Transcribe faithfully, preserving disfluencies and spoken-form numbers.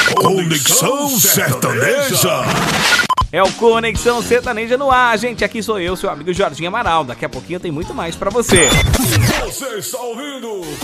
Conexão Sertaneja. É o Conexão Sertaneja no ar, gente. Aqui sou eu, seu amigo Jorginho Amaral. Daqui a pouquinho tem muito mais pra você. Você está ouvindo